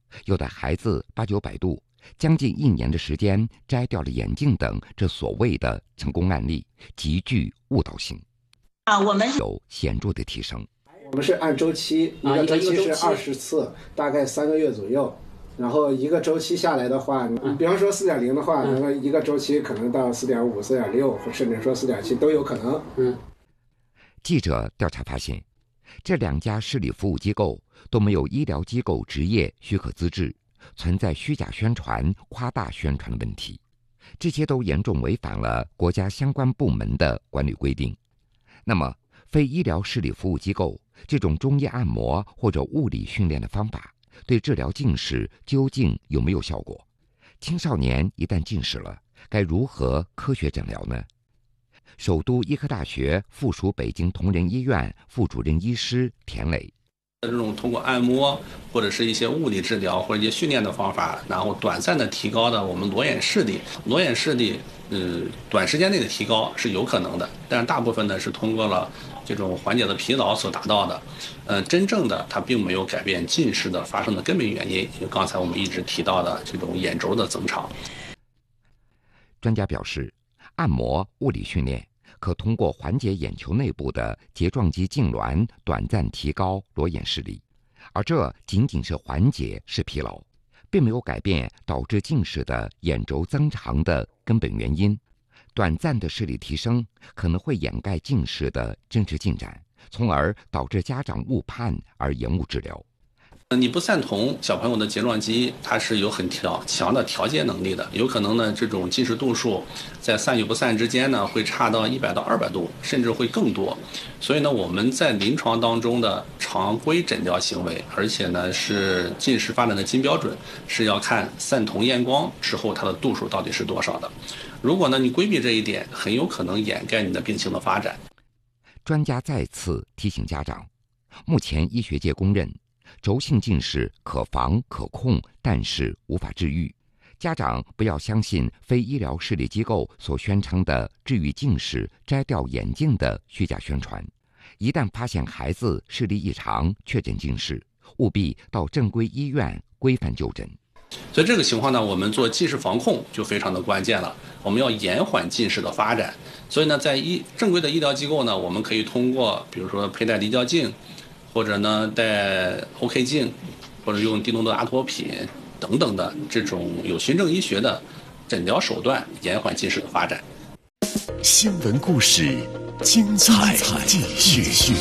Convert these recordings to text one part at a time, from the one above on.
有的孩子8、900度，将近1年的时间摘掉了眼镜等，这所谓的成功案例极具误导性。 我们有显著的提升。 我们是按周期，一个周期是20次，大概3个月左右。然后一个周期下来的话，比方说4.0的话，那么一个周期可能到4.5、4.6，甚至说4.7都有可能。 记者调查发现，这2家视力服务机构都没有医疗机构执业许可资质，存在虚假宣传、夸大宣传的问题，这些都严重违反了国家相关部门的管理规定。那么，非医疗视力服务机构这种中医按摩或者物理训练的方法，对治疗近视究竟有没有效果？青少年一旦近视了，该如何科学诊疗呢？首都医科大学附属北京同仁医院副主任医师田磊： 这种通过按摩或者是一些物理治疗或者一些训练的方法，然后短暂的提高的我们裸眼视力，短时间内的提高是有可能的，但是大部分呢是通过了这种缓解的疲劳所达到的。真正的它并没有改变近视的发生的根本原因，就刚才我们一直提到的这种眼轴的增长。 专家表示，按摩、物理训练可通过缓解眼球内部的睫状肌痉挛，短暂提高裸眼视力，而这仅仅是缓解视疲劳，并没有改变导致近视的眼轴增长的根本原因。短暂的视力提升可能会掩盖近视的真实进展，从而导致家长误判而延误治疗。 你不赞同小朋友的睫状肌它是有很强的调节能力的，有可能呢这种近视度数在散与不散之间呢会差到100到200度，甚至会更多。所以呢我们在临床当中的常规诊疗行为，而且呢是近视发展的金标准，是要看散瞳验光之后它的度数到底是多少的。如果呢你规避这一点，很有可能掩盖你的病情的发展。 专家再次提醒家长，目前医学界公认轴性近视可防可控，但是无法治愈。家长不要相信非医疗视力机构所宣称的治愈近视、摘掉眼镜的虚假宣传。一旦发现孩子视力异常，确诊近视，务必到正规医院规范就诊。 所以这个情况呢，我们做近视防控就非常的关键了。我们要延缓近视的发展。所以呢，在正规的医疗机构呢，我们可以通过比如说佩戴离焦镜，或者呢戴 OK 镜，或者用低浓度阿托品等等的这种有循证医学的诊疗手段，延缓近视的发展。 新闻故事，精彩继续。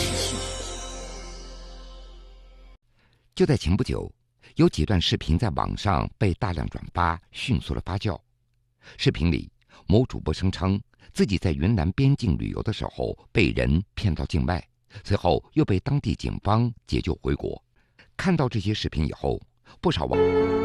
就在前不久，有几段视频在网上被大量转发，迅速的发酵。视频里，某主播声称自己在云南边境旅游的时候被人骗到境外，随后又被当地警方解救回国。看到这些视频以后，不少网